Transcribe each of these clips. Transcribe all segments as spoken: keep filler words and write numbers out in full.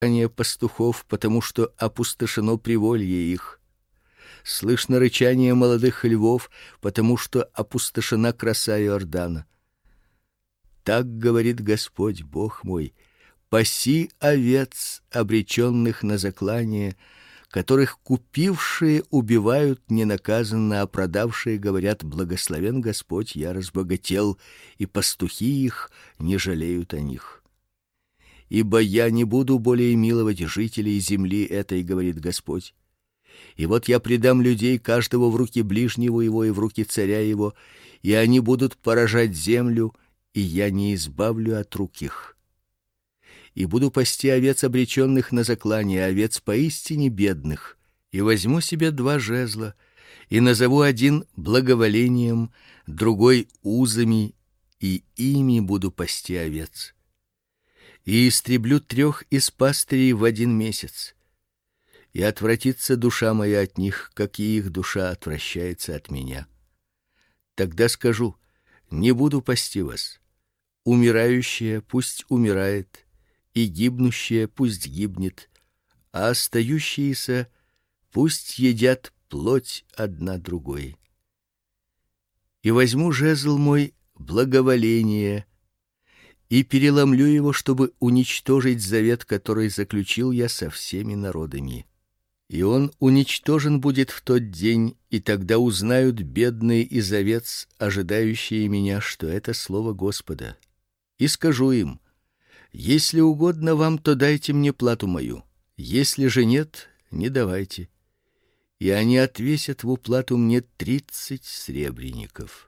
пастухов, потому что опустошено приволье их. Слышно рычание молодых львов, потому что опустошена краса Иордана. Так говорит Господь Бог мой: паси овец, обреченных на заклание, которых купившие убивают ненаказанно, а продавшие говорят: благословен Господь, я разбогател, и пастухи их не жалеют о них. Ибо я не буду более миловать жителей земли этой, говорит Господь. И вот я предам людей, каждого в руки ближнего его и в руки царя его, и они будут поражать землю, и я не избавлю от рук их. И буду пасти овец, обреченных на заклание, овец поистине бедных, и возьму себе два жезла, и назову один благоволением, другой узами, и ими буду пасти овец. И истреблю трех из пастырей в один месяц. И отвратится душа моя от них, как и их душа отвращается от меня. Тогда скажу: не буду пасти вас. Умирающее пусть умирает, и гибнущее пусть гибнет, а остающиеся пусть едят плоть одна другой. И возьму жезл мой благоволение и переломлю его, чтобы уничтожить завет, который заключил я со всеми народами. И он уничтожен будет в тот день, и тогда узнают бедные из овец, ожидающие меня, что это слово Господа. И скажу им: если угодно вам, то дайте мне плату мою, если же нет, не давайте. И они отвесят в уплату мне тридцать сребреников.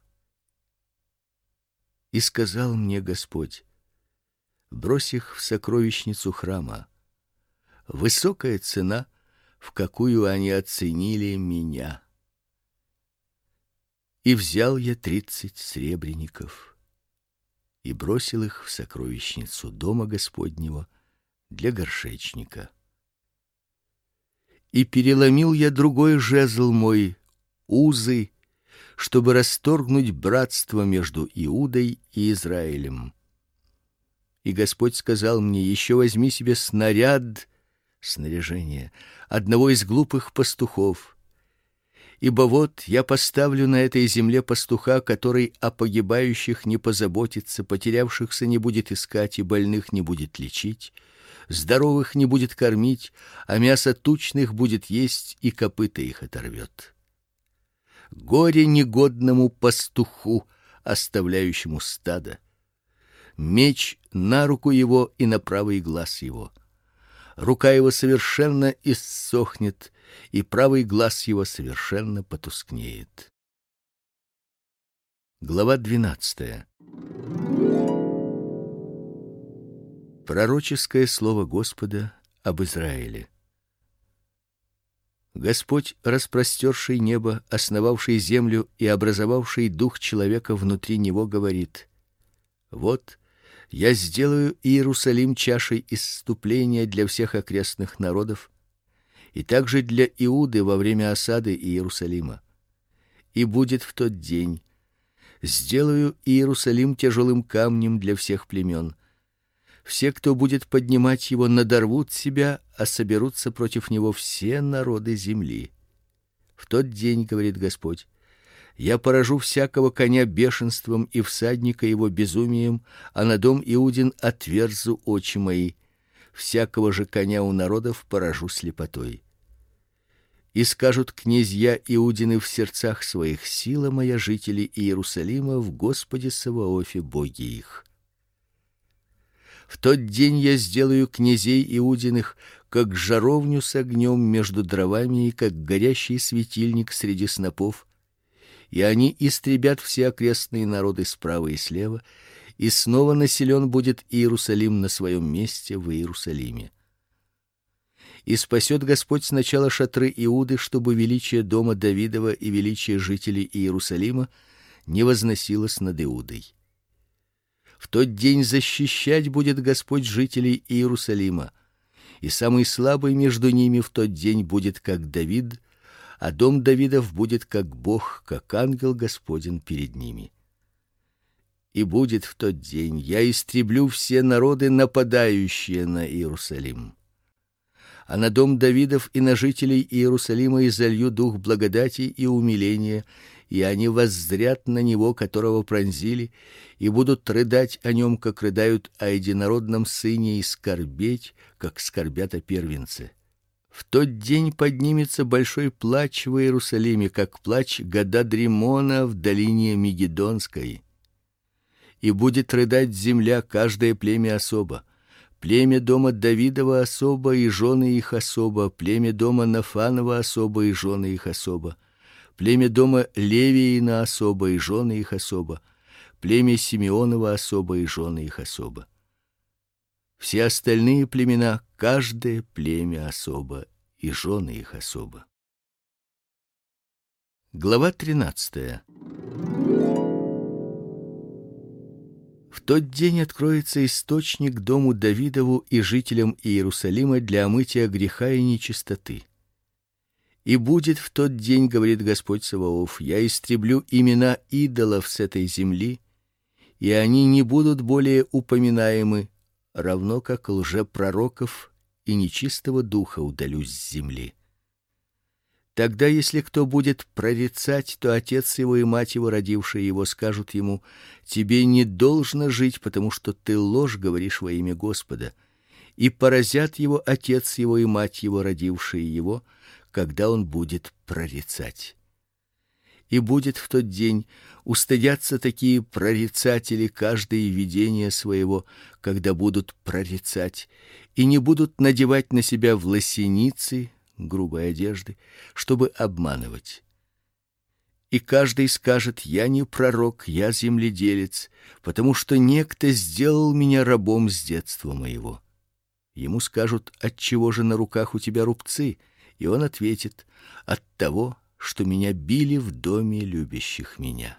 И сказал мне Господь: брось их в сокровищницу храма. Высокая цена, в какую они оценили меня. И взял я тридцать сребреников и бросил их в сокровищницу дома Господнего для горшечника. И переломил я другой жезл мой, узы, чтобы расторгнуть братство между Иудой и Израилем. И Господь сказал мне: еще возьми себе снаряд, снаряжение одного из глупых пастухов. Ибо вот я поставлю на этой земле пастуха, который о погибающих не позаботится, потерявшихся не будет искать и больных не будет лечить, здоровых не будет кормить, а мясо тучных будет есть и копыта их оторвет. Горе негодному пастуху, оставляющему стадо. Меч на руку его и на правый глаз его. Рука его совершенно иссохнет, и правый глаз его совершенно потускнеет. Глава двенадцатая. Пророческое слово Господа об Израиле. Господь, распростерший небо, основавший землю и образовавший дух человека внутри него, говорит: вот я сделаю Иерусалим чашей исступления для всех окрестных народов, и также для Иуды во время осады Иерусалима. И будет в тот день: сделаю Иерусалим тяжелым камнем для всех племен. Все, кто будет поднимать его, надорвут себя, а соберутся против него все народы земли. В тот день, говорит Господь, я поражу всякого коня бешенством и всадника его безумием, а на дом Иудин отверзу очи мои. Всякого же коня у народов поражу слепотой. И скажут князья Иудины в сердцах своих: сила моя жителей Иерусалима в Господе Саваофе, Боге их. В тот день я сделаю князей Иудиных как жаровню с огнем между дровами и как горящий светильник среди снопов, и они истребят все окрестные народы справа и слева, и снова населен будет Иерусалим на своем месте в Иерусалиме. И спасет Господь сначала шатры Иуды, чтобы величие дома Давидова и величие жителей Иерусалима не возносилось над Иудой. В тот день защищать будет Господь жителей Иерусалима, и самый слабый между ними в тот день будет как Давид, а дом Давидов будет как Бог, как ангел Господень перед ними. И будет в тот день: я истреблю все народы, нападающие на Иерусалим. а на дом Давидов и на жителей Иерусалима изолью дух благодати и умиления, и они воззрят на него, которого пронзили, и будут рыдать о нем, как рыдают о единородном сыне, и скорбеть, как скорбят о первенце. В тот день поднимется большой плач в Иерусалиме, как плач Гададримона в долине Мегидонской. И будет рыдать земля, каждое племя особо. Племя дома Давидова особо и жены их особо, племя дома Нафанова особо и жены их особо, племя дома Левиина особо и жены их особо, племя Симеонова особо и жены их особо. Все остальные племена, каждое племя особо и жены их особо. Глава тринадцатая. В тот день откроется источник дому Давидову и жителям Иерусалима для омытия греха и нечистоты. И будет в тот день, говорит Господь Саваоф, я истреблю имена идолов с этой земли, и они не будут более упоминаемы, равно как лжепророков и нечистого духа удалю с земли. Тогда, если кто будет прорицать, то отец его и мать его, родившие его, скажут ему: тебе не должно жить, потому что ты ложь говоришь во имя Господа. И поразят его отец его и мать его, родившие его, когда он будет прорицать. И будет в тот день, устыдятся такие прорицатели каждое видение своего, когда будут прорицать, и не будут надевать на себя власеницы, грубой одежды, чтобы обманывать. И каждый скажет: я не пророк, я земледелец, потому что некто сделал меня рабом с детства моего. Ему скажут: отчего же на руках у тебя рубцы? И он ответит: от того, что меня били в доме любящих меня.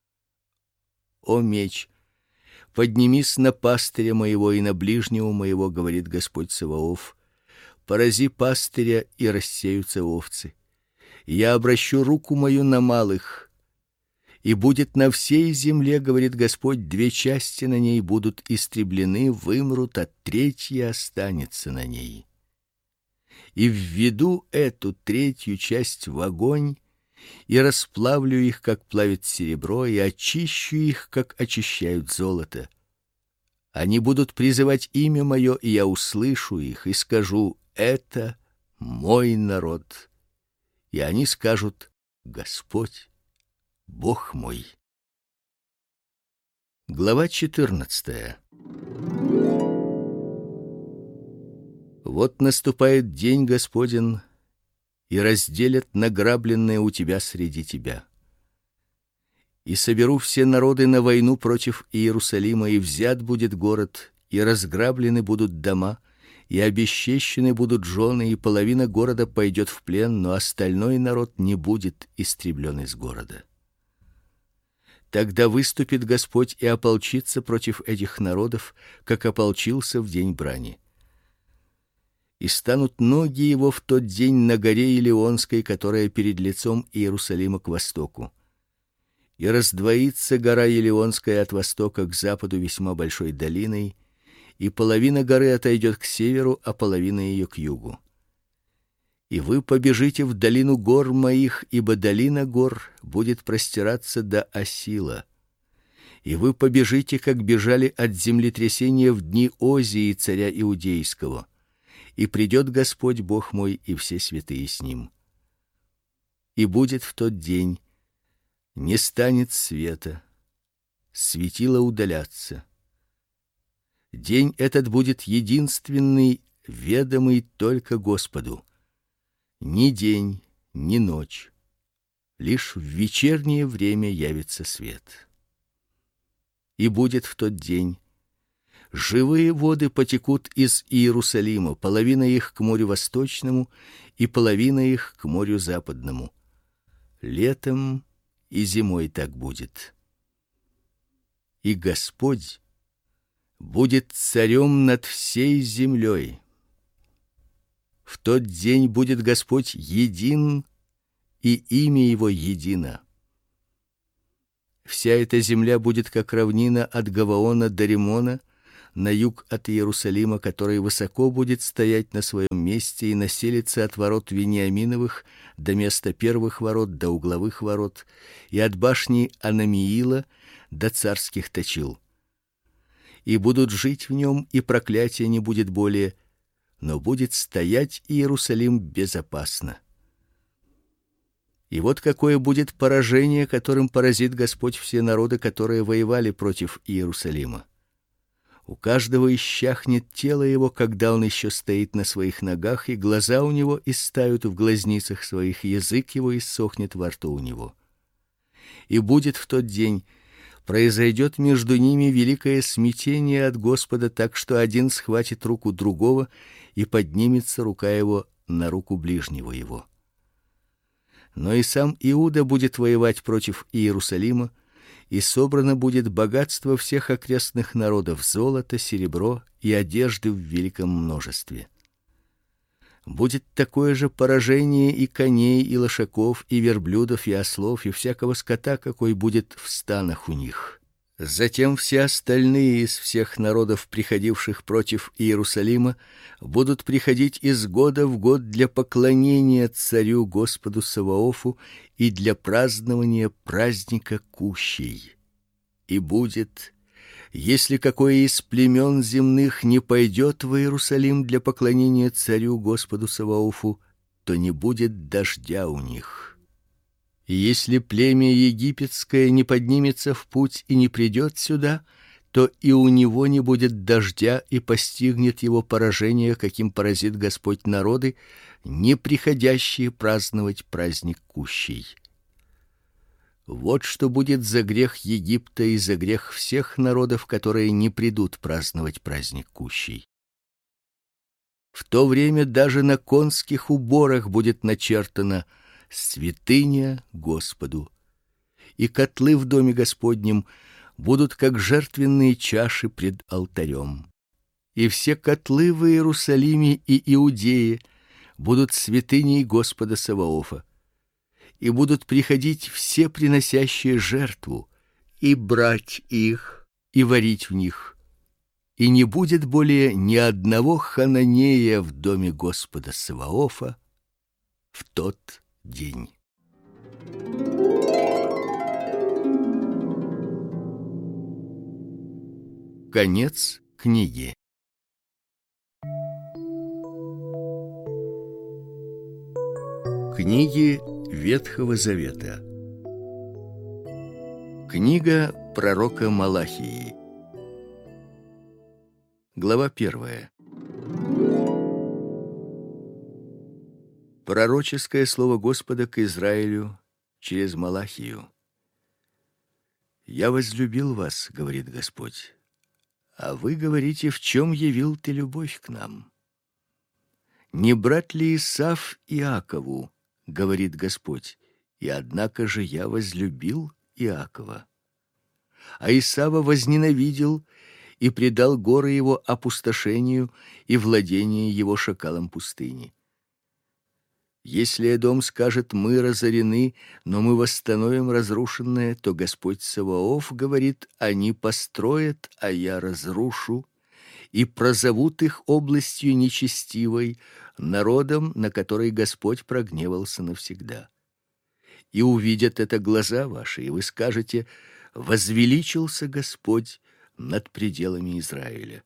О меч, поднимись на пастыря моего и на ближнего моего, говорит Господь Саваоф. Порази пастыря, и рассеются овцы. Я обращу руку мою на малых, и будет на всей земле, говорит Господь, две части на ней будут истреблены, вымрут, а третья останется на ней. И введу эту третью часть в огонь, и расплавлю их, как плавит серебро, и очищу их, как очищают золото. Они будут призывать имя мое, и я услышу их и скажу: это мой народ. И они скажут: Господь, Бог мой. Глава четырнадцатая. Вот наступает день Господень, и разделят награбленное у тебя среди тебя. И соберу все народы на войну против Иерусалима, и взят будет город, и разграблены будут дома, и обесчещены будут жены, и половина города пойдет в плен, но остальной народ не будет истреблен из города. Тогда выступит Господь и ополчится против этих народов, как ополчился в день брани. И станут ноги его в тот день на горе Илионской, которая перед лицом Иерусалима к востоку. И раздвоится гора Илионская от востока к западу весьма большой долиной, и половина горы отойдет к северу, а половина ее к югу. И вы побежите в долину гор моих, ибо долина гор будет простираться до Осила. И вы побежите, как бежали от землетрясения в дни Озии царя иудейского. И придет Господь Бог мой и все святые с ним. И будет в тот день, не станет света, светила удалятся. День этот будет единственный, ведомый только Господу. Ни день, ни ночь, лишь в вечернее время явится свет. И будет в тот день, живые воды потекут из Иерусалима, половина их к морю восточному и половина их к морю западному. Летом и зимой так будет. И Господь будет царем над всей землей. В тот день будет Господь един, и имя его едино. Вся эта земля будет как равнина от Гаваона до Римона, на юг от Иерусалима, который высоко будет стоять на своем месте и населится от ворот Вениаминовых до места первых ворот до угловых ворот и от башни Анамиила до царских точил. И будут жить в нем, и проклятия не будет более, но будет стоять Иерусалим безопасно. И вот какое будет поражение, которым поразит Господь все народы, которые воевали против Иерусалима. У каждого исчахнет тело его, когда он еще стоит на своих ногах, и глаза у него истают в глазницах своих, язык его иссохнет во рту у него. И будет в тот день произойдет между ними великое смятение от Господа, так что один схватит руку другого, и поднимется рука его на руку ближнего его. Но и сам Иуда будет воевать против Иерусалима, и собрано будет богатство всех окрестных народов: золото, серебро и одежды в великом множестве. Будет такое же поражение и коней, и лошаков, и верблюдов, и ослов, и всякого скота, какой будет в станах у них. Затем все остальные из всех народов, приходивших против Иерусалима, будут приходить из года в год для поклонения царю Господу Саваофу и для празднования праздника Кущей. И будет, если какое из племен земных не пойдет в Иерусалим для поклонения царю Господу Саваофу, то не будет дождя у них. И если племя египетское не поднимется в путь и не придет сюда, то и у него не будет дождя, и постигнет его поражение, каким поразит Господь народы, не приходящие праздновать праздник Кущей. Вот что будет за грех Египта и за грех всех народов, которые не придут праздновать праздник Кущей. В то время даже на конских уборах будет начертано: святыня Господу. И котлы в доме Господнем будут как жертвенные чаши пред алтарем. И все котлы в Иерусалиме и Иудее будут святыней Господа Саваофа. И будут приходить все приносящие жертву, и брать их, и варить в них. И не будет более ни одного хананея в доме Господа Саваофа в тот день. Конец книги. Книги Ветхого Завета. Книга пророка Малахии. Глава первая. Пророческое слово Господа к Израилю через Малахию. «Я возлюбил вас, — говорит Господь, — а вы говорите, в чем явил ты любовь к нам? Не брат ли Исав Иакову, — говорит Господь, — и однако же я возлюбил Иакова. А Исава возненавидел и предал горы его опустошению и владение его шакалам пустыни. Если Эдом скажет: мы разорены, но мы восстановим разрушенное, то Господь Саваоф говорит: они построят, а я разрушу, и прозовут их областью нечестивой, народом, на который Господь прогневался навсегда. И увидят это глаза ваши, и вы скажете: возвеличился Господь над пределами Израиля.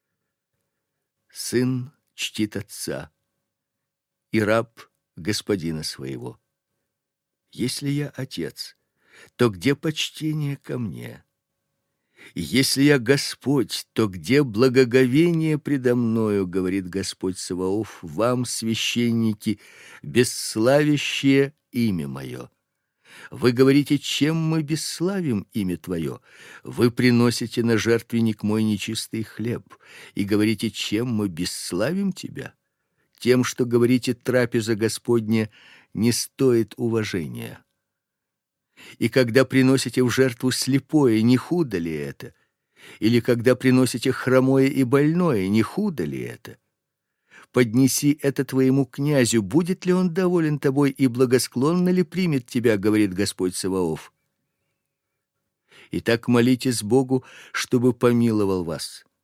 Сын чтит отца, и раб господина своего. Если я отец, то где почтение ко мне? Если я Господь, то где благоговение предо мною, говорит Господь Саваоф, вам, священники, бесславящие имя мое? Вы говорите: чем мы бесславим имя Твое? Вы приносите на жертвенник мой нечистый хлеб и говорите: чем мы бесславим Тебя? Тем, что говорите: трапеза Господня не стоит уважения. И когда приносите в жертву слепое, не худо ли это? Или когда приносите хромое и больное, не худо ли это? Поднеси это твоему князю, будет ли он доволен тобой и благосклонно ли примет тебя, говорит Господь Саваоф. Итак, молитесь Богу, чтобы помиловал вас.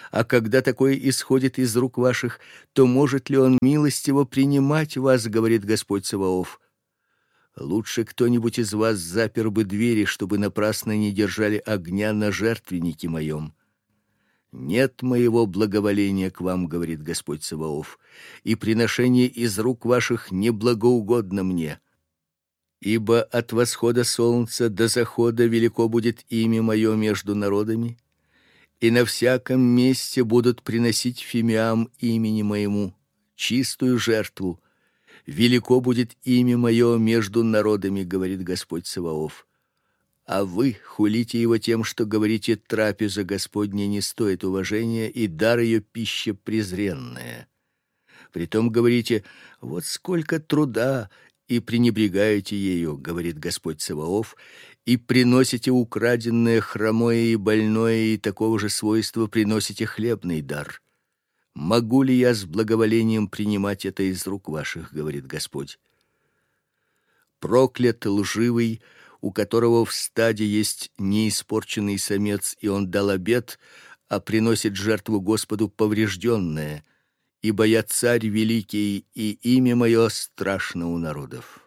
А когда такое исходит из рук ваших, то может ли он милостиво принимать вас, говорит Господь Саваоф? Лучше кто-нибудь из вас запер бы двери, чтобы напрасно не держали огня на жертвеннике моем. Нет моего благоволения к вам, говорит Господь Саваоф, и приношение из рук ваших не благоугодно мне. Ибо от восхода солнца до захода велико будет имя мое между народами, и на всяком месте будут приносить фимиам имени моему чистую жертву. Велико будет имя мое между народами, говорит Господь Саваоф. А вы хулите его тем, что говорите: трапеза Господня не стоит уважения, и дар ее пища презренная. Притом говорите: вот сколько труда, и пренебрегаете ею, говорит Господь Саваоф, и приносите украденное, хромое и больное, и такого же свойства приносите хлебный дар. Могу ли я с благоволением принимать это из рук ваших, говорит Господь? Проклят лживый, у которого в стаде есть неиспорченный самец, и он дал обет, а приносит жертву Господу поврежденное, ибо я царь великий, и имя мое страшно у народов.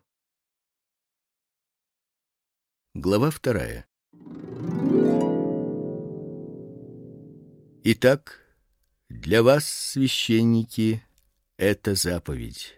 Глава вторая. Итак, для вас, священники, это заповедь.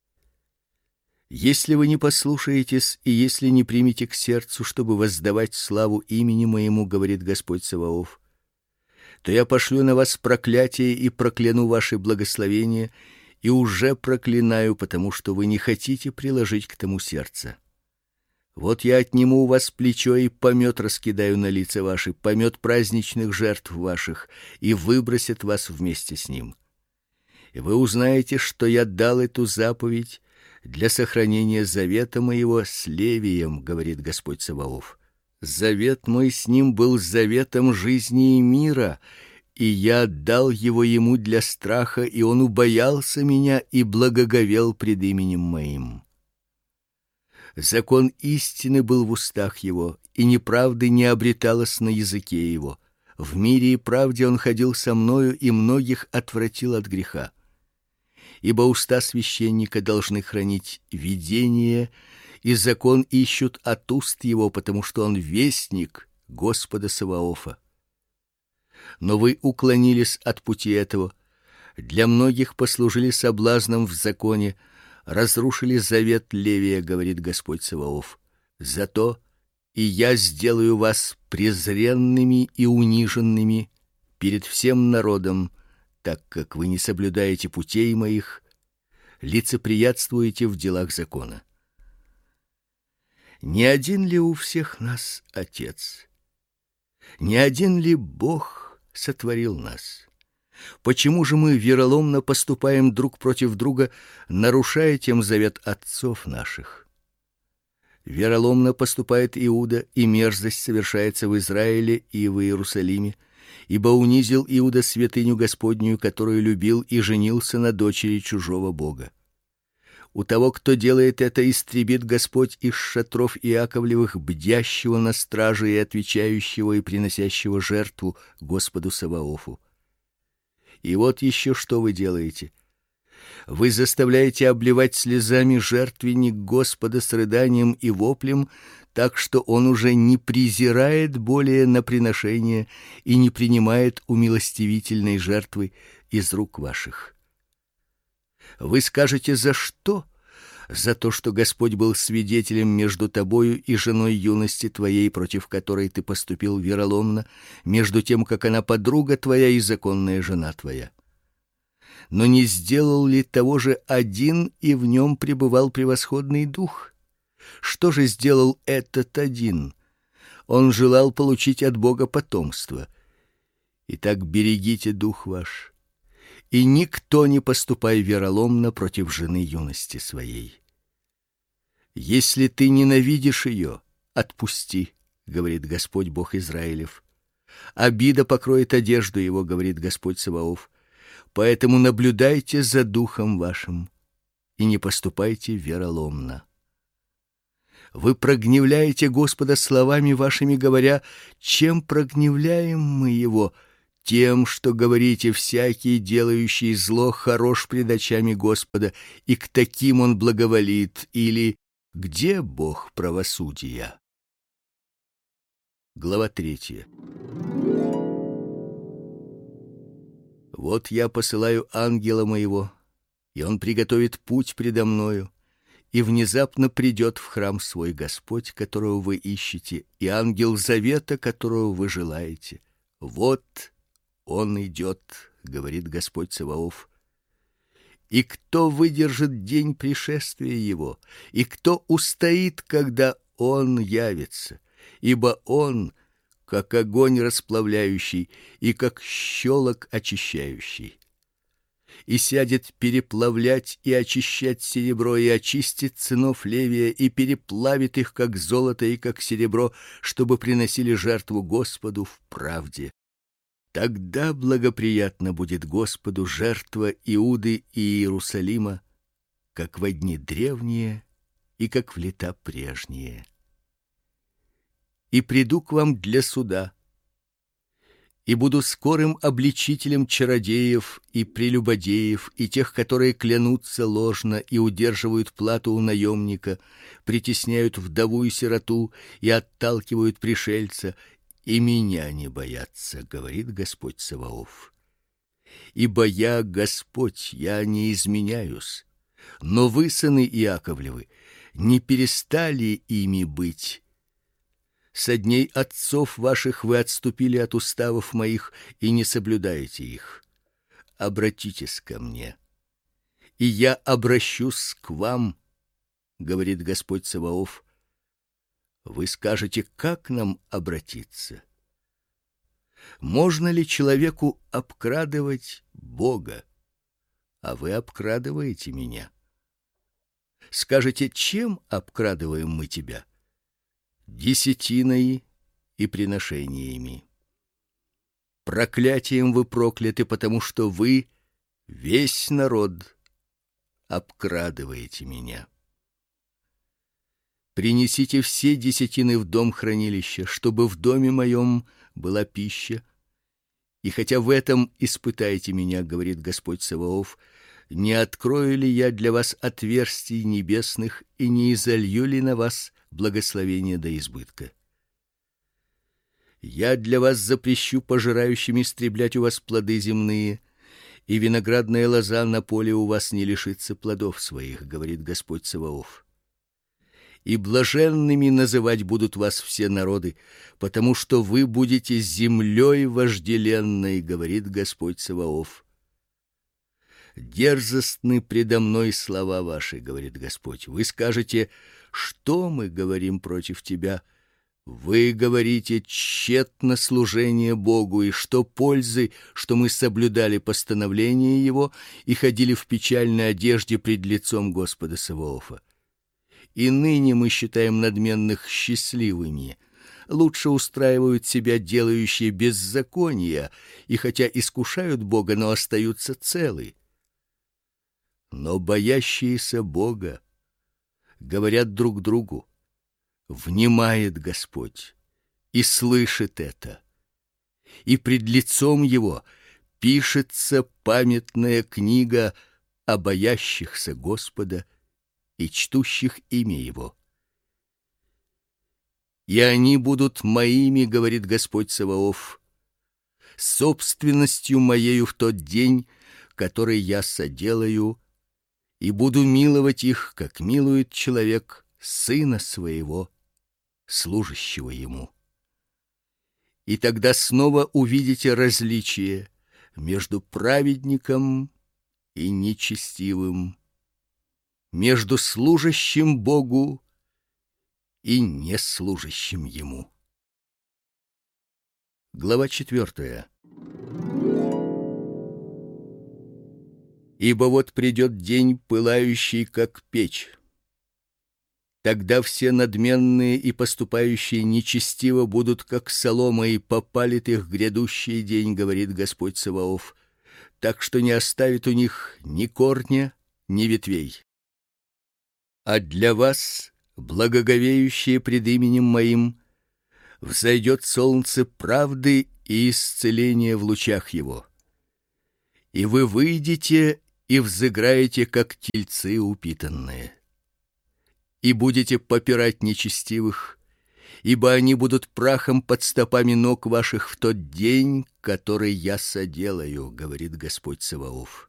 Если вы не послушаетесь и если не примете к сердцу, чтобы воздавать славу имени моему, говорит Господь Саваоф, то я пошлю на вас проклятие и прокляну ваши благословения, и уже проклинаю, потому что вы не хотите приложить к тому сердце. Вот я отниму у вас плечо и помет раскидаю на лица ваши, помет праздничных жертв ваших, и выбросит вас вместе с ним. И вы узнаете, что я дал эту заповедь для сохранения завета моего с Левием, говорит Господь Саваоф. Завет мой с ним был заветом жизни и мира, и я отдал его ему для страха, и он убоялся меня и благоговел пред именем моим. Закон истины был в устах его, и неправды не обреталось на языке его. В мире и правде он ходил со мною, и многих отвратил от греха. Ибо уста священника должны хранить видение, и закон ищут от уст его, потому что он вестник Господа Саваофа. Но вы уклонились от пути этого, для многих послужили соблазном в законе, разрушили завет Левия, говорит Господь Саваоф. Зато и я сделаю вас презренными и униженными перед всем народом, так как вы не соблюдаете путей моих, лицеприятствуете в делах закона. Не один ли у всех нас Отец? Не один ли Бог сотворил нас? Почему же мы вероломно поступаем друг против друга, нарушая тем завет отцов наших? Вероломно поступает Иуда, и мерзость совершается в Израиле и в Иерусалиме, ибо унизил Иуда святыню Господнюю, которую любил, и женился на дочери чужого бога. У того, кто делает это, истребит Господь из шатров Иаковлевых бдящего на страже и отвечающего и приносящего жертву Господу Саваофу. И вот еще что вы делаете. Вы заставляете обливать слезами жертвенник Господа с рыданием и воплем, так что он уже не презирает более на приношение и не принимает умилостивительной жертвы из рук ваших. Вы скажете: за что? За то, что Господь был свидетелем между тобою и женой юности твоей, против которой ты поступил вероломно, между тем, как она подруга твоя и законная жена твоя. Но не сделал ли того же один, и в нем пребывал превосходный дух? Что же сделал этот один? Он желал получить от Бога потомство. Итак, берегите дух ваш, и никто не поступай вероломно против жены юности своей. Если ты ненавидишь ее, отпусти, говорит Господь Бог Израилев. Обида покроет одежду его, говорит Господь Саваоф. Поэтому наблюдайте за духом вашим и не поступайте вероломно. Вы прогневляете Господа словами вашими, говоря: чем прогневляем мы его, тем, что говорите: всякий, делающий зло, хорош пред очами Господа, и к таким он благоволит, или где Бог правосудия? Глава третья. Вот я посылаю ангела моего, и он приготовит путь предо мною, и внезапно придет в храм свой Господь, которого вы ищете, и ангел завета, которого вы желаете. Вот он идет, говорит Господь Саваоф. И кто выдержит день пришествия его, и кто устоит, когда он явится? Ибо он как огонь расплавляющий и как щелок очищающий. И сядет переплавлять и очищать серебро, и очистит сынов Левия, и переплавит их, как золото и как серебро, чтобы приносили жертву Господу в правде. Тогда благоприятно будет Господу жертва Иуды и Иерусалима, как во дни древние и как в лета прежние. И приду к вам для суда, и буду скорым обличителем чародеев и прелюбодеев, и тех, которые клянутся ложно и удерживают плату у наемника, притесняют вдову и сироту и отталкивают пришельца, и меня не боятся, говорит Господь Саваоф. Ибо я Господь, я не изменяюсь. Но вы, сыны Иаковлевы, не перестали ими быть. Со дней отцов ваших вы отступили от уставов моих и не соблюдаете их. Обратитесь ко мне, и я обращусь к вам, говорит Господь Саваоф. Вы скажете: как нам обратиться? Можно ли человеку обкрадывать Бога? А вы обкрадываете меня. Скажете: чем обкрадываем мы тебя? Десятиной и приношениями. Проклятием вы прокляты, потому что вы, весь народ, обкрадываете меня. Принесите все десятины в дом хранилища, чтобы в доме моем была пища. И хотя в этом испытайте меня, говорит Господь Саваоф, не открою ли я для вас отверстий небесных и не изолью ли на вас благословение до избытка? Я для вас запрещу пожирающим истреблять у вас плоды земные, и виноградная лоза на поле у вас не лишится плодов своих, говорит Господь Саваоф. И блаженными называть будут вас все народы, потому что вы будете землей вожделенной, говорит Господь Саваоф. Дерзостны предо мной слова ваши, говорит Господь. Вы скажете: что мы говорим против тебя? Вы говорите: тщетно служение Богу, и что пользы, что мы соблюдали постановления его и ходили в печальной одежде пред лицом Господа Саваофа. И ныне мы считаем надменных счастливыми. Лучше устраивают себя делающие беззакония, и хотя искушают Бога, но остаются целы. Но боящиеся Бога говорят друг другу: внимает Господь и слышит это, и пред лицом его пишется памятная книга о боящихся Господа и чтущих имя его. И они будут моими, говорит Господь Саваоф, собственностью моею в тот день, который я соделаю, и буду миловать их, как милует человек сына своего, служащего ему. И тогда снова увидите различие между праведником и нечестивым, между служащим Богу и неслужащим ему. Глава четвертая. Ибо вот придет день, пылающий, как печь. Тогда все надменные и поступающие нечестиво будут, как солома, и попалит их грядущий день, говорит Господь Саваоф, так что не оставит у них ни корня, ни ветвей. А для вас, благоговеющие пред именем моим, взойдет солнце правды и исцеление в лучах его. И вы выйдете и взыграете, как тельцы упитанные, и будете попирать нечестивых, ибо они будут прахом под стопами ног ваших в тот день, который я соделаю, говорит Господь Саваоф.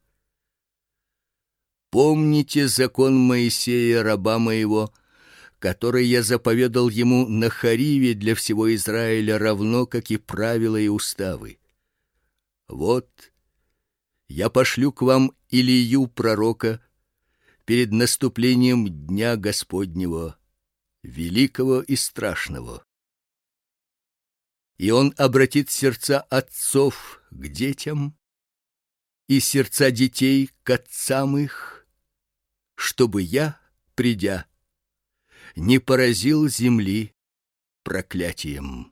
Помните закон Моисея, раба моего, который я заповедал ему на Хориве для всего Израиля, равно как и правила и уставы. Вот я пошлю к вам Илию пророка перед наступлением дня Господнего, великого и страшного. И он обратит сердца отцов к детям и сердца детей к отцам их, чтобы я, придя, не поразил земли проклятием.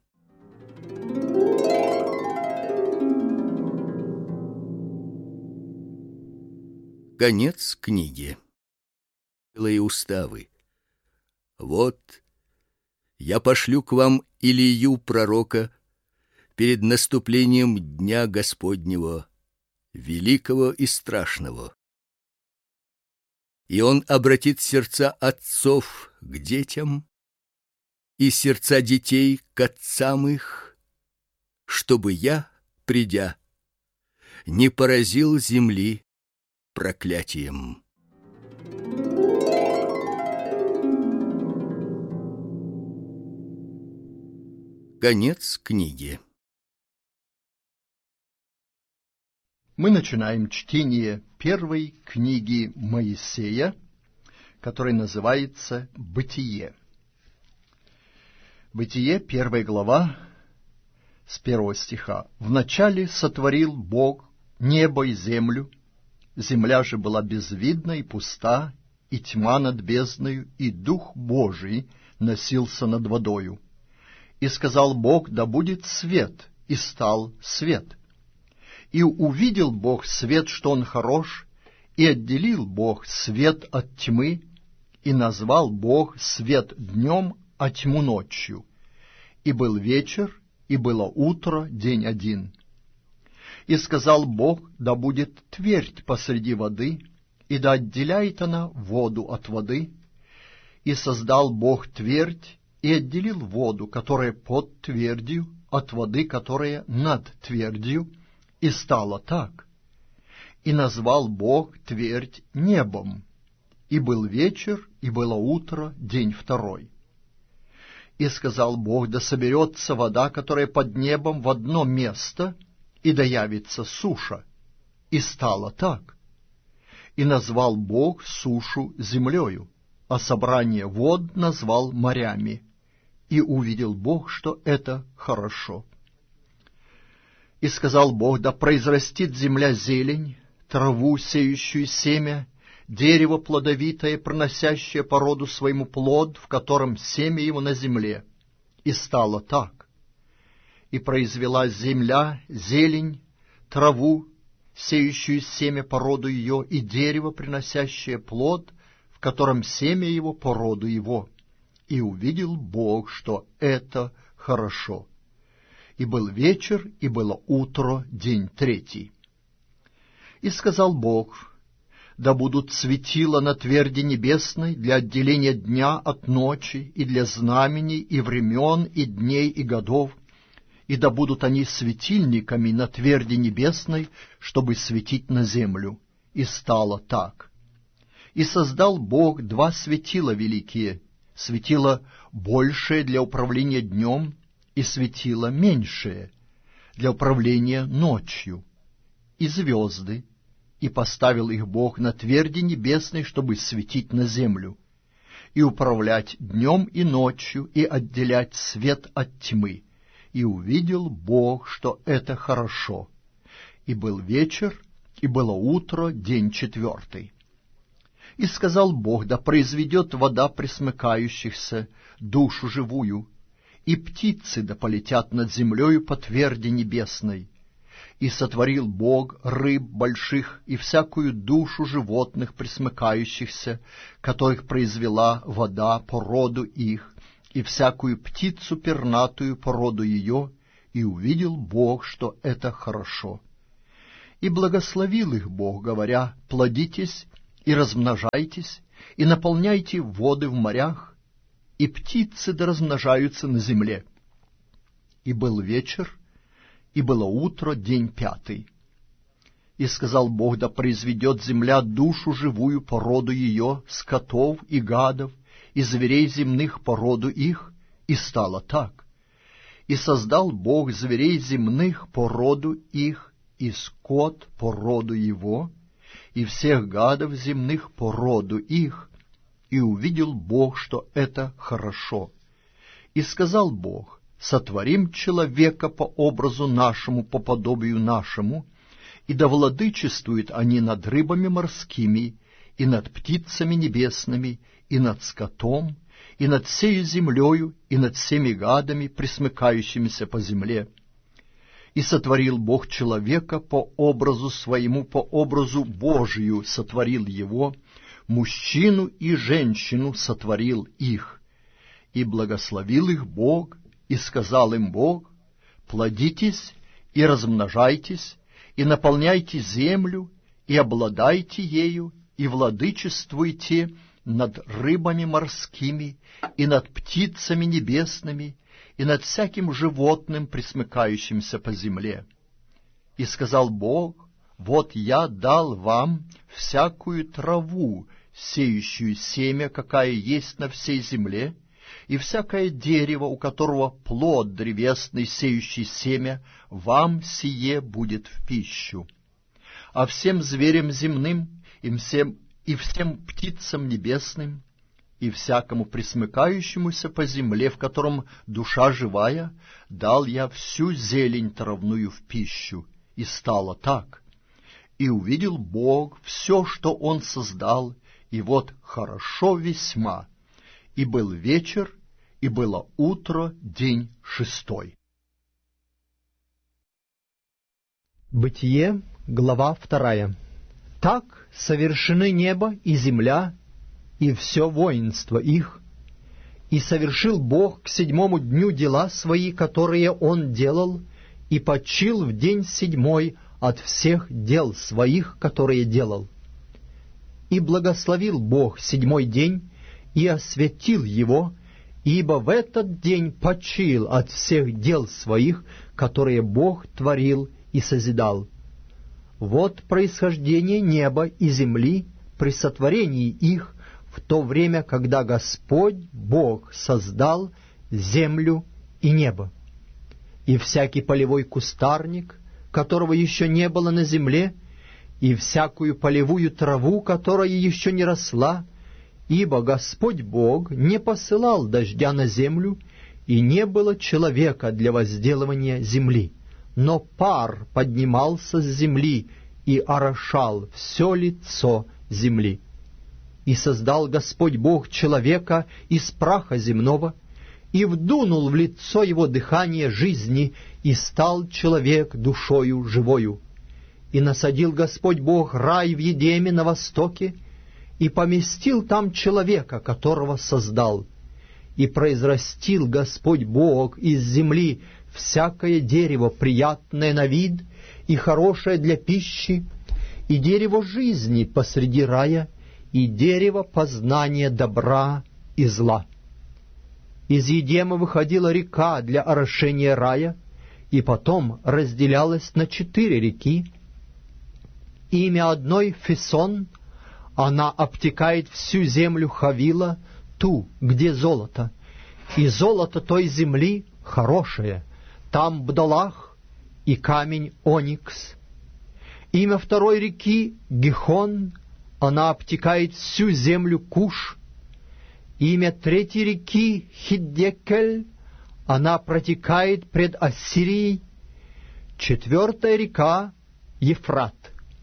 Конец книги. И уставы. Вот я пошлю к вам Илию пророка перед наступлением дня Господнего, великого и страшного. И он обратит сердца отцов к детям и сердца детей к отцам их, чтобы я, придя, не поразил земли проклятием. Конец книги. Мы начинаем чтение первой книги Моисея, которая называется «Бытие». Бытие, первая глава, с первого стиха. «Вначале сотворил Бог небо и землю, земля же была безвидна и пуста, и тьма над бездною, и Дух Божий носился над водою. И сказал Бог, да будет свет, и стал свет. И увидел Бог свет, что он хорош, и отделил Бог свет от тьмы, и назвал Бог свет днем, а тьму ночью. И был вечер, и было утро, день один. И сказал Бог, да будет твердь посреди воды, и да отделяет она воду от воды. И создал Бог твердь, и отделил воду, которая под твердью, от воды, которая над твердью, и стало так. И назвал Бог твердь небом. И был вечер, и было утро, день второй. И сказал Бог, да соберется вода, которая под небом, в одно место, и да явится суша. И стало так. И назвал Бог сушу землею, а собрание вод назвал морями. И увидел Бог, что это хорошо. И сказал Бог, да произрастит земля зелень, траву, сеющую семя, дерево плодовитое, проносящее по роду своему плод, в котором семя его на земле. И стало так. И произвела земля зелень, траву, сеющую семя по роду ее, и дерево, приносящее плод, в котором семя его по роду его. И увидел Бог, что это хорошо. И был вечер, и было утро, день третий. И сказал Бог, да будут светила на тверди небесной для отделения дня от ночи, и для знамений, и времен, и дней, и годов, и да будут они светильниками на тверди небесной, чтобы светить на землю. И стало так. И создал Бог два светила великие, светило большее для управления днем, и светило меньшее для управления ночью, и звезды, и поставил их Бог на тверди небесной, чтобы светить на землю, и управлять днем и ночью, и отделять свет от тьмы. И увидел Бог, что это хорошо. И был вечер, и было утро, день четвертый. И сказал Бог, да произведет вода пресмыкающихся, душу живую, и птицы да полетят над землею по тверди небесной. И сотворил Бог рыб больших и всякую душу животных пресмыкающихся, которых произвела вода по роду их, и всякую птицу пернатую по роду ее, и увидел Бог, что это хорошо. И благословил их Бог, говоря: плодитесь и размножайтесь, и наполняйте воды в морях, и птицы да размножаются на земле. И был вечер, и было утро, день пятый. И сказал Бог: да произведет земля душу живую по роду ее, скотов и гадов, и зверей земных по роду их, и стало так. И создал Бог зверей земных по роду их, и скот по роду его, и всех гадов земных по роду их, и увидел Бог, что это хорошо. И сказал Бог: сотворим человека по образу нашему, по подобию нашему, и да владычествуют они над рыбами морскими, и над птицами небесными, и над скотом, и над всею землею, и над всеми гадами, пресмыкающимися по земле. И сотворил Бог человека по образу своему, по образу Божию сотворил его, мужчину и женщину сотворил их. И благословил их Бог, и сказал им Бог: плодитесь и размножайтесь, и наполняйте землю, и обладайте ею, и владычествуйте над рыбами морскими, и над птицами небесными, и над всяким животным, пресмыкающимся по земле. И сказал Бог: вот я дал вам всякую траву, сеющую семя, какая есть на всей земле, и всякое дерево, у которого плод древесный, сеющий семя, вам сие будет в пищу. А всем зверям земным, и всем, и всем птицам небесным, и всякому пресмыкающемуся по земле, в котором душа живая, дал я всю зелень травную в пищу. И стало так. И увидел Бог все, что Он создал, и вот хорошо весьма. И был вечер, и было утро, день шестой. Бытие, глава вторая. Так совершены небо и земля, и все воинство их, и совершил Бог к седьмому дню дела свои, которые Он делал, и почил в день седьмой от всех дел своих, которые делал. И благословил Бог седьмой день, и осветил его, ибо в этот день почил от всех дел своих, которые Бог творил и созидал. Вот происхождение неба и земли при сотворении их, в то время, когда Господь Бог создал землю и небо. И всякий полевой кустарник, которого еще не было на земле, и всякую полевую траву, которая еще не росла, ибо Господь Бог не посылал дождя на землю, и не было человека для возделывания земли, но пар поднимался с земли и орошал все лицо земли. И создал Господь Бог человека из праха земного, и вдунул в лицо его дыхание жизни, и стал человек душою живою. И насадил Господь Бог рай в Едеме на востоке, и поместил там человека, которого создал. И произрастил Господь Бог из земли всякое дерево, приятное на вид и хорошее для пищи, и дерево жизни посреди рая, и дерево познания добра и зла. Из Едема выходила река для орошения рая, и потом разделялась на четыре реки. Имя одной — Фисон, она обтекает всю землю Хавила, ту, где золото, и золото той земли хорошее, там бдолах и камень оникс. Имя второй реки — Гихон, она обтекает всю землю Куш. Имя третьей реки — Хиддекель, она протекает пред Ассирией. Четвертая река — Ефрат.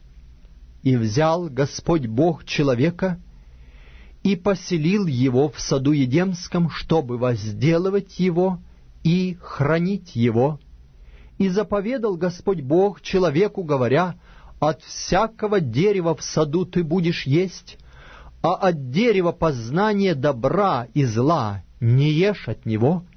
И взял Господь Бог человека и поселил его в саду Едемском, чтобы возделывать его и хранить его. И заповедал Господь Бог человеку, говоря: «От всякого дерева в саду ты будешь есть, а от дерева познания добра и зла не ешь от него,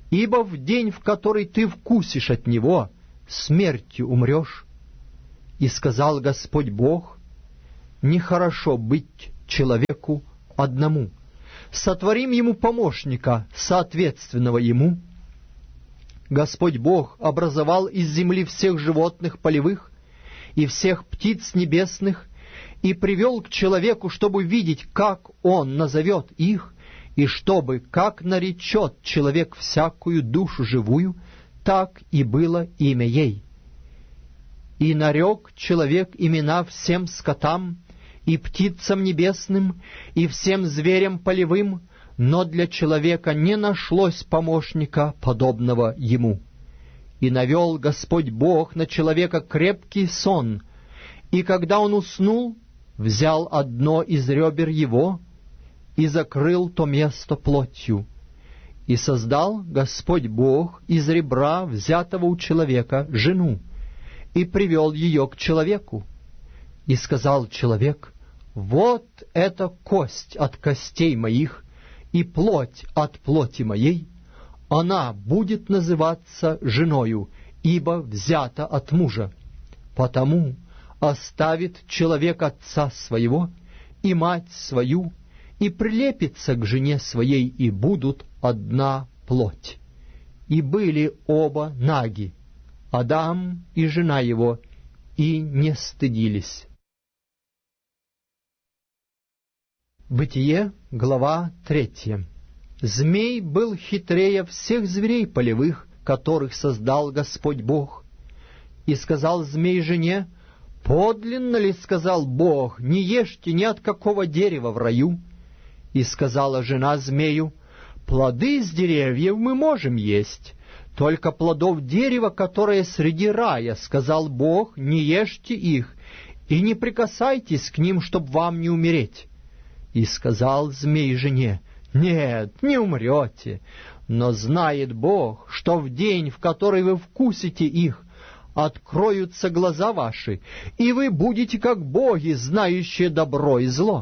ибо в день, в который ты вкусишь от него, смертью умрешь. И сказал Господь Бог: нехорошо быть человеку одному, сотворим ему помощника, соответственного ему. Господь Бог образовал из земли всех животных полевых и всех птиц небесных, и привел к человеку, чтобы видеть, как он назовет их, и чтобы, как наречет человек всякую душу живую, так и было имя ей. И нарек человек имена всем скотам, и птицам небесным, и всем зверям полевым, но для человека не нашлось помощника, подобного ему. И навел Господь Бог на человека крепкий сон, и когда он уснул, взял одно из ребер его и закрыл то место плотью. И создал Господь Бог из ребра, взятого у человека, жену, и привел ее к человеку. И сказал человек: вот эта кость от костей моих и плоть от плоти моей, она будет называться женою, ибо взята от мужа. Потому оставит человек отца своего и мать свою, и прилепится к жене своей, и будут одна плоть. И были оба наги, Адам и жена его, и не стыдились. Бытие, глава третья. Змей был хитрее всех зверей полевых, которых создал Господь Бог. И сказал змей жене: подлинно ли, сказал Бог, не ешьте ни от какого дерева в раю? И сказала жена змею: плоды из деревьев мы можем есть, только плодов дерева, которое среди рая, сказал Бог, не ешьте их, и не прикасайтесь к ним, чтоб вам не умереть. И сказал змей жене: нет, не умрете, но знает Бог, что в день, в который вы вкусите их, откроются глаза ваши, и вы будете как боги, знающие добро и зло.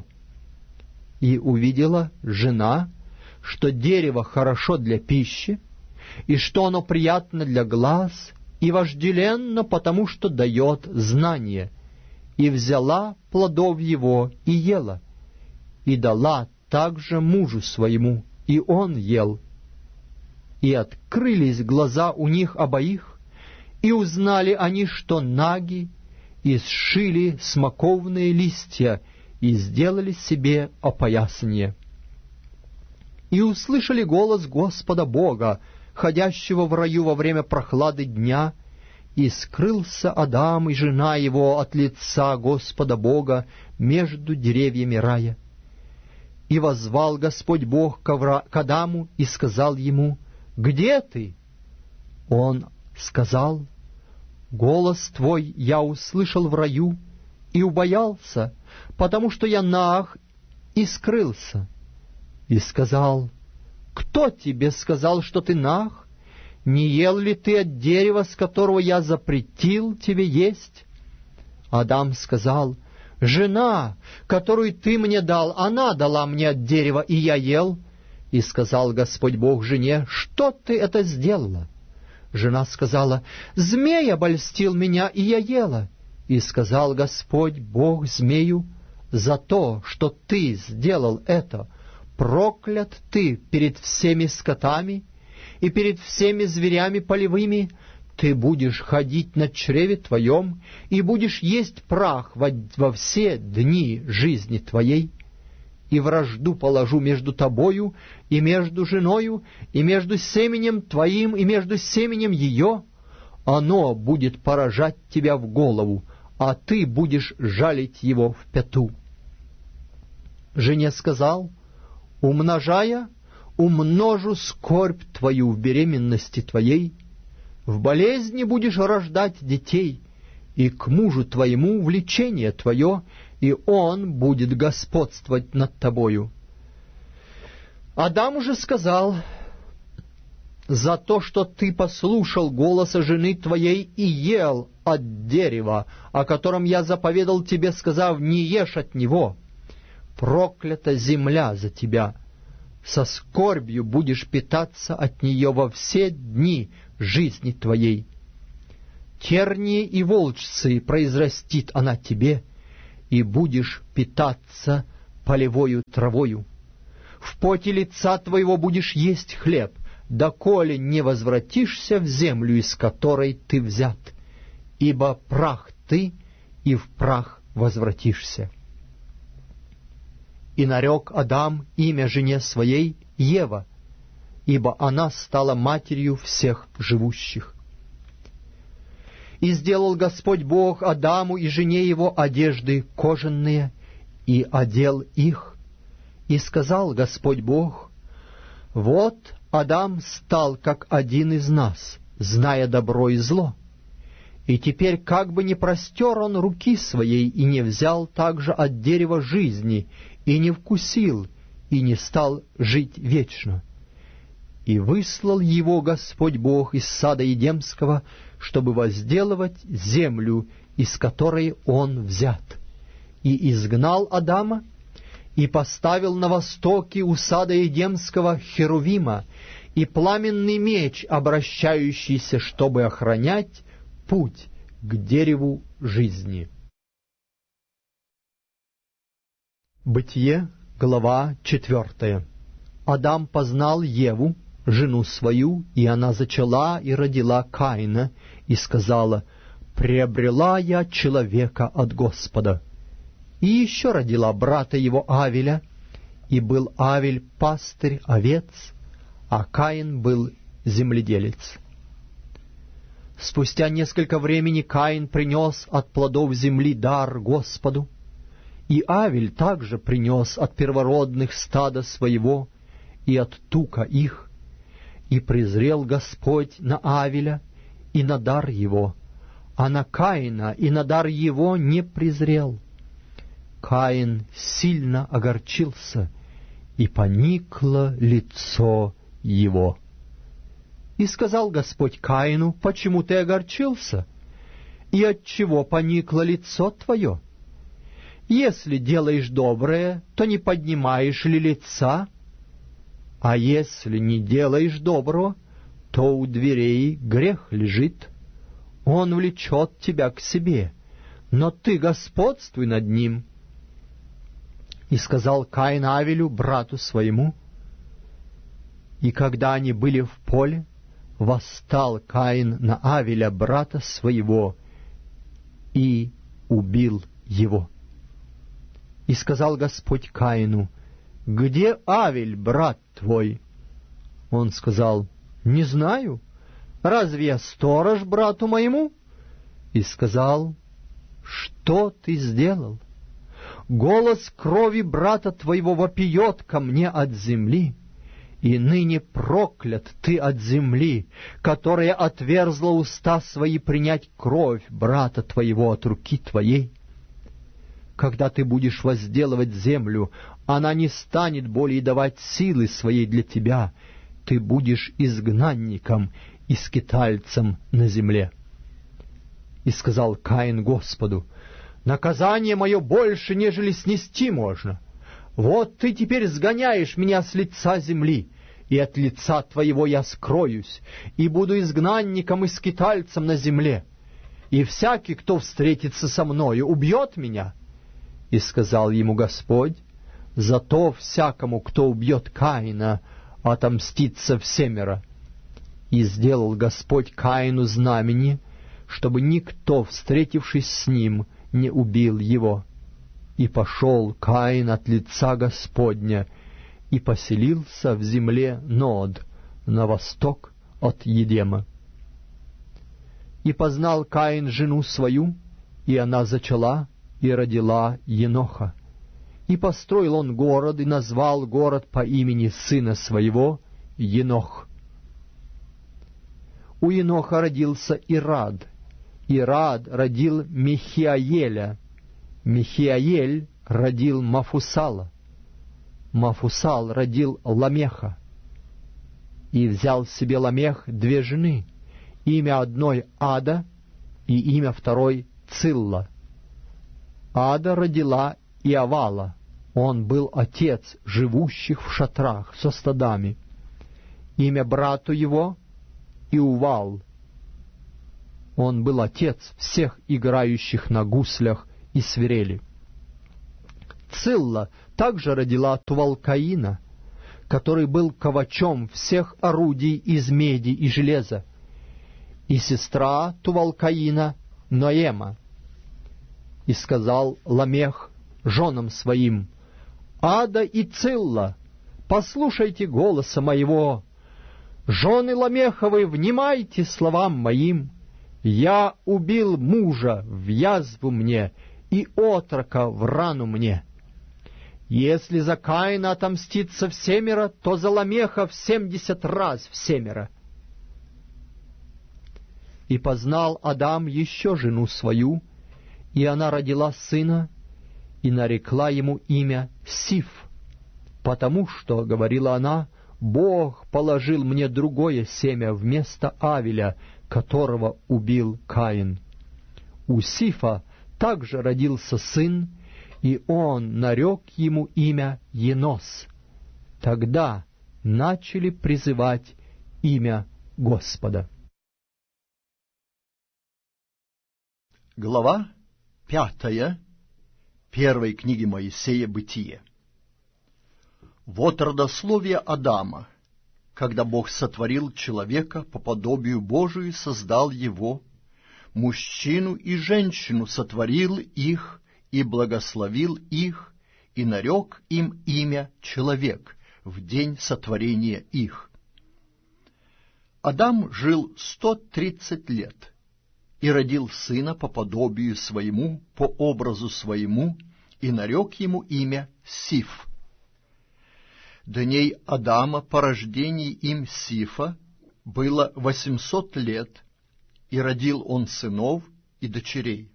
И увидела жена, что дерево хорошо для пищи, и что оно приятно для глаз, и вожделенно, потому что дает знание, и взяла плодов его и ела, и дала также мужу своему, и он ел. И открылись глаза у них обоих, и узнали они, что наги, и сшили смоковные листья, и сделали себе опоясание. И услышали голос Господа Бога, ходящего в раю во время прохлады дня, и скрылся Адам и жена его от лица Господа Бога между деревьями рая. И воззвал Господь Бог к Адаму и сказал ему: где ты? Он сказал: голос твой я услышал в раю и убоялся, потому что я наг и скрылся. И сказал: кто тебе сказал, что ты наг? Не ел ли ты от дерева, с которого я запретил тебе есть? Адам сказал: жена, которую ты мне дал, она дала мне от дерева, и я ел. И сказал Господь Бог жене: что ты это сделала? Жена сказала: змей обольстил меня, и я ела. И сказал Господь Бог змею: за то, что ты сделал это, проклят ты перед всеми скотами и перед всеми зверями полевыми. Ты будешь ходить на чреве твоем и будешь есть прах во, во все дни жизни твоей. И вражду положу между тобою и между женою, и между семенем твоим и между семенем ее. Оно будет поражать тебя в голову, а ты будешь жалить его в пяту. Жене сказал: умножая, умножу скорбь твою в беременности твоей, в болезни будешь рождать детей, и к мужу твоему влечение твое, и он будет господствовать над тобою. Адам же сказал: за то, что ты послушал голоса жены твоей и ел от дерева, о котором я заповедал тебе, сказав: не ешь от него, проклята земля за тебя. со скорбью будешь питаться от нее во все дни жизни твоей. Тернии и волчцы произрастит она тебе, и будешь питаться полевою травою. В поте лица твоего будешь есть хлеб, доколе не возвратишься в землю, из которой ты взят, ибо прах ты, и в прах возвратишься. И нарек Адам имя жене своей Ева, ибо она стала матерью всех живущих. И сделал Господь Бог Адаму и жене его одежды кожаные, и одел их. И сказал Господь Бог: вот Адам стал как один из нас, зная добро и зло. И теперь как бы не простер он руки своей, и не взял также от дерева жизни, и не вкусил, и не стал жить вечно. И выслал его Господь Бог из сада Едемского, чтобы возделывать землю, из которой он взят. И изгнал Адама, и поставил на востоке у сада Едемского Херувима и пламенный меч, обращающийся, чтобы охранять путь к дереву жизни. Бытие, глава четвертая. Адам познал Еву, жену свою, и она зачала и родила Каина, и сказала: «Приобрела я человека от Господа». И еще родила брата его Авеля, и был Авель пастырь овец, а Каин был земледелец. Спустя несколько времени Каин принес от плодов земли дар Господу, и Авель также принес от первородных стада своего и от тука их, и презрел Господь на Авеля и на дар его, а на Каина и на дар его не презрел. Каин сильно огорчился, и поникло лицо его. И сказал Господь Каину: почему ты огорчился, и отчего поникло лицо твое? Если делаешь доброе, то не поднимаешь ли лица? А если не делаешь доброго, то у дверей грех лежит. Он влечет тебя к себе, но ты господствуй над ним. И сказал Каин Авелю, брату своему. И когда они были в поле, восстал Каин на Авеля, брата своего, и убил его. И сказал Господь Каину: где Авель, брат твой? Он сказал: не знаю. Разве я сторож брату моему? И сказал: что ты сделал? Голос крови брата твоего вопиет ко мне от земли, и ныне проклят ты от земли, которая отверзла уста свои принять кровь брата твоего от руки твоей. Когда ты будешь возделывать землю, она не станет более давать силы своей для тебя, ты будешь изгнанником и скитальцем на земле. И сказал Каин Господу: наказание мое больше, нежели снести можно. Вот ты теперь сгоняешь меня с лица земли, и от лица твоего я скроюсь, и буду изгнанником и скитальцем на земле. И всякий, кто встретится со мною, убьет меня. И сказал ему Господь: зато всякому, кто убьет Каина, отомстится всемеро. И сделал Господь Каину знамение, чтобы никто, встретившись с ним, не убил его. И пошел Каин от лица Господня, и поселился в земле Нод, на восток от Едема. И познал Каин жену свою, и она зачала и родила Еноха. И построил он город, и назвал город по имени сына своего Енох. У Еноха родился Ирад. Ирад родил Михиаеля. Михиаель родил Мафусала. Мафусал родил Ламеха. И взял себе Ламех две жены, имя одной Ада и имя второй Цилла. Ада родила Иавала, Он был отец живущих в шатрах со стадами. Имя брату его Иувал. Он был отец всех играющих на гуслях и свирели. Цилла также родила Тувалкаина, который был ковачом всех орудий из меди и железа, и сестра Тувалкаина Ноема. И сказал Ламех женам своим: «Ада и Цилла, послушайте голоса моего! Жены Ламеховы, внимайте словам моим! Я убил мужа в язву мне и отрока в рану мне. Если за Каина отомстится всемеро, то за Ламеха в семьдесят раз всемеро». И познал Адам еще жену свою, и она родила сына, и нарекла ему имя Сиф, потому что, говорила она, Бог положил мне другое семя вместо Авеля, которого убил Каин. У Сифа также родился сын, и он нарек ему имя Енос. Тогда начали призывать имя Господа. Глава пятая первой книги Моисея «Бытие». Вот родословие Адама. Когда Бог сотворил человека по подобию Божию, создал его, мужчину и женщину сотворил их и благословил их, и нарек им имя человек в день сотворения их. Адам жил сто тридцать лет и родил сына по подобию своему, по образу своему, и нарек ему имя Сиф. Дней Адама по рождении им Сифа было восемьсот лет, и родил он сынов и дочерей.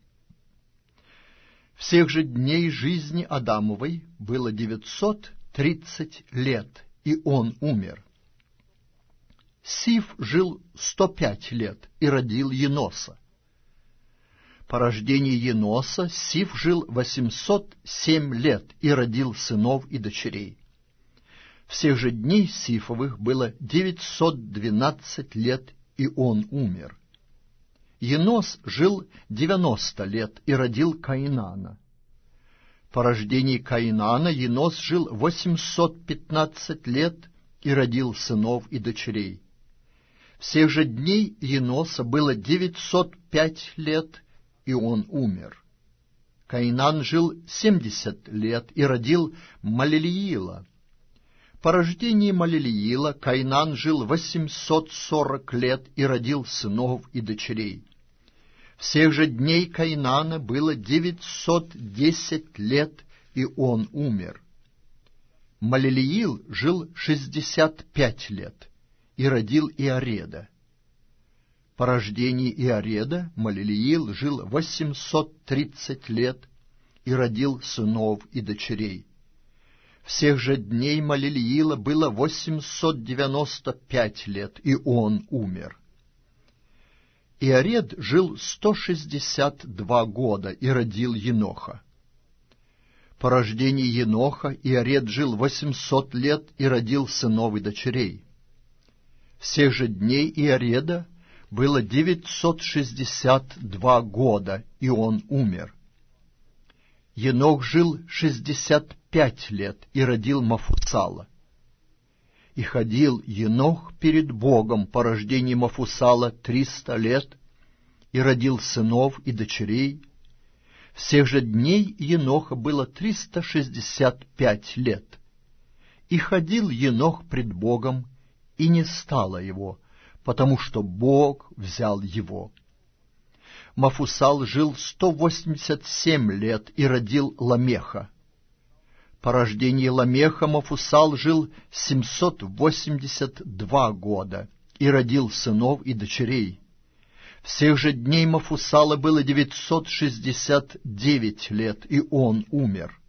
Всех же дней жизни Адамовой было девятьсот тридцать лет, и он умер. Сиф жил сто пять лет и родил Еноса. По рождении Еноса Сиф жил восемьсот семь лет и родил сынов и дочерей. Всех же дней Сифовых было девятьсот двенадцать лет, и он умер. Енос жил девяносто лет и родил Каинана. По рождении Каинана Енос жил восемьсот пятнадцать лет и родил сынов и дочерей. Всех же дней Еноса было девятьсот пять лет, и он умер. Каинан жил семьдесят лет и родил Малелиила. По рождении Малелиила Каинан жил восемьсот сорок лет и родил сынов и дочерей. Всех же дней Каинана было девятьсот десять лет, и он умер. Малелиил жил шестьдесят пять лет и родил Иареда. По рождении Иареда Малелиил жил восемьсот тридцать лет и родил сынов и дочерей. Всех же дней Малелиила было восемьсот девяносто пять лет, и он умер. Иаред жил сто шестьдесят два года и родил Еноха. По рождении Еноха Иаред жил восемьсот лет и родил сынов и дочерей. Всех же дней Иареда было девятьсот шестьдесят два года, и он умер. Енох жил шестьдесят пять лет и родил Мафусала. И ходил Енох перед Богом по рождении Мафусала триста лет и родил сынов и дочерей. Всех же дней Еноха было триста шестьдесят пять лет. И ходил Енох пред Богом, и не стало его, потому что Бог взял его. Мафусал жил сто восемьдесят семь лет и родил Ламеха. По рождении Ламеха Мафусал жил семьсот восемьдесят два года и родил сынов и дочерей. Всех же дней Мафусала было девятьсот шестьдесят девять лет, и он умер.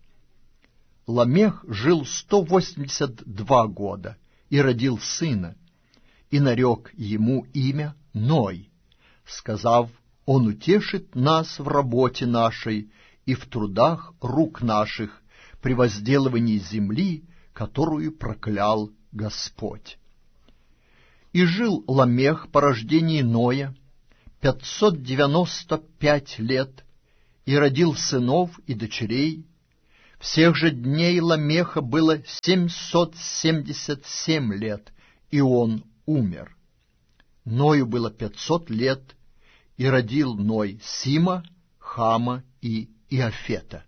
Ламех жил сто восемьдесят два года и родил сына, и нарек ему имя Ной, сказав: «Он утешит нас в работе нашей и в трудах рук наших, при возделывании земли, которую проклял Господь. И жил Ламех по рождении Ноя пятьсот девяносто пять лет, и родил сынов и дочерей. Всех же дней Ламеха было семьсот семьдесят семь лет, и он умер. Ною было пятьсот лет, и родил Ной Сима, Хама и Иофета.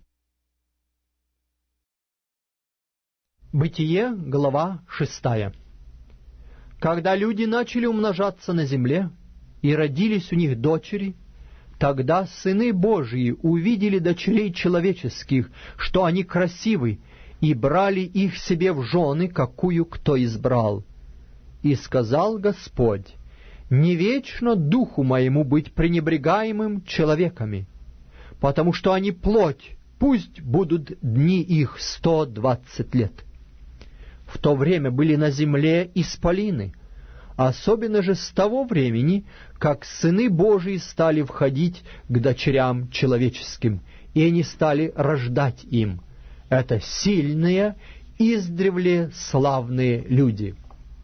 Бытие, глава шестая. Когда люди начали умножаться на земле, и родились у них дочери, тогда сыны Божии увидели дочерей человеческих, что они красивы, и брали их себе в жены, какую кто избрал. И сказал Господь: «Не вечно духу моему быть пренебрегаемым человеками, потому что они плоть, пусть будут дни их сто двадцать лет». В то время были на земле исполины, особенно же с того времени, как сыны Божии стали входить к дочерям человеческим, и они стали рождать им. Это сильные, издревле славные люди.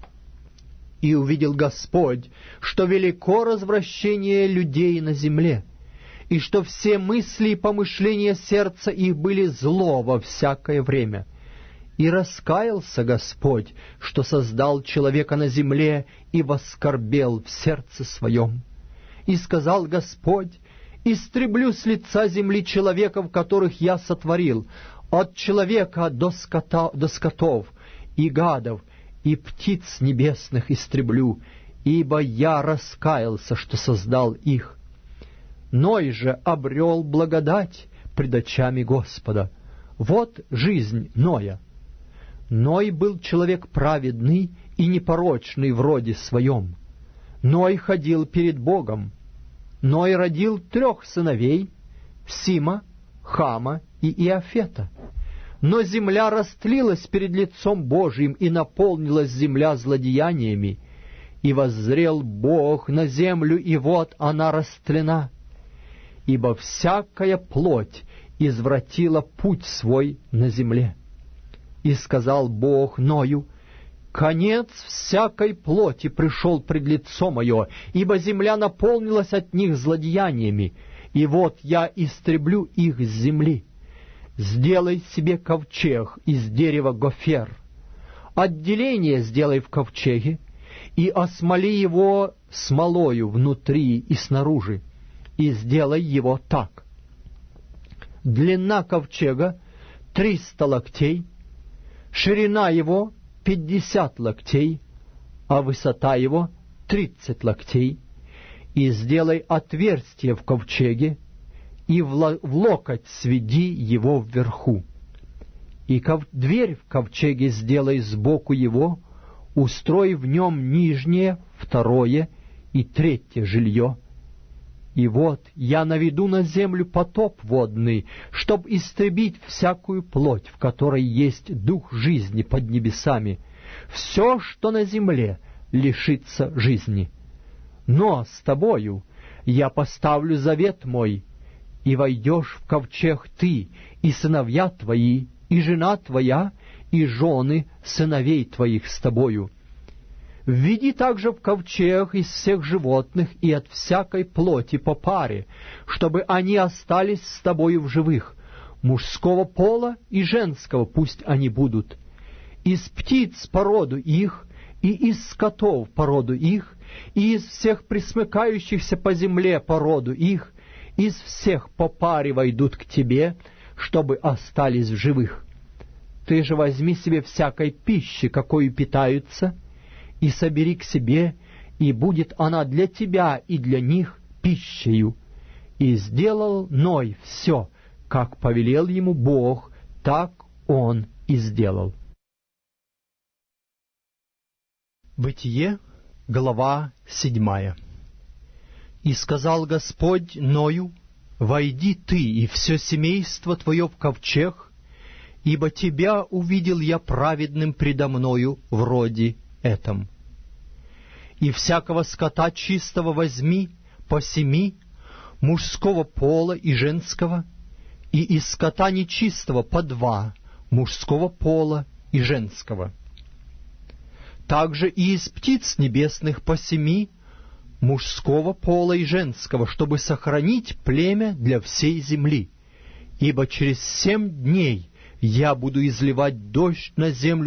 И увидел Господь, что велико развращение людей на земле, и что все мысли и помышления сердца их были зло во всякое время. И раскаялся Господь, что создал человека на земле, и воскорбел в сердце своем. И сказал Господь: «Истреблю с лица земли человеков, которых я сотворил, от человека до, скота, до скотов и гадов, и птиц небесных истреблю, ибо я раскаялся, что создал их». Ной же обрел благодать пред очами Господа. Вот жизнь Ноя. Ной был человек праведный и непорочный в роде своем. Ной ходил перед Богом. Ной родил трех сыновей: Сима, Хама и Иофета. Но земля растлилась перед лицом Божиим, и наполнилась земля злодеяниями. И воззрел Бог на землю, и вот она растлена, ибо всякая плоть извратила путь свой на земле. И сказал Бог Ною: «Конец всякой плоти пришел пред лицо мое, ибо земля наполнилась от них злодеяниями, и вот я истреблю их с земли. Сделай себе ковчег из дерева гофер. Отделение сделай в ковчеге, и осмоли его смолою внутри и снаружи, и сделай его так. Длина ковчега — триста локтей, ширина его — пятьдесят локтей, а высота его — тридцать локтей. И сделай отверстие в ковчеге, и в локоть сведи его вверху. И ков... дверь в ковчеге сделай сбоку его, устрой в нем нижнее, второе и третье жилье. И вот я наведу на землю потоп водный, чтоб истребить всякую плоть, в которой есть дух жизни под небесами. Все, что на земле, лишится жизни. Но с тобою я поставлю завет мой, и войдешь в ковчег ты, и сыновья твои, и жена твоя, и жены сыновей твоих с тобою. Введи также в ковчег из всех животных и от всякой плоти по паре, чтобы они остались с тобою в живых. Мужского пола и женского пусть они будут. Из птиц породу их, и из скотов породу их, и из всех пресмыкающихся по земле породу их, из всех по паре войдут к тебе, чтобы остались в живых. Ты же возьми себе всякой пищи, какой питаются, и собери к себе, и будет она для тебя и для них пищею. И сделал Ной все, как повелел ему Бог, так он и сделал». Бытие, глава седьмая. «И сказал Господь Ною: войди ты и все семейство твое в ковчег, ибо тебя увидел я праведным предо мною в роде этом. И всякого скота чистого возьми по семи, мужского пола и женского, и из скота нечистого по два, мужского пола и женского. Также и из птиц небесных по семи, мужского пола и женского, чтобы сохранить племя для всей земли. Ибо через семь дней я буду изливать дождь на землю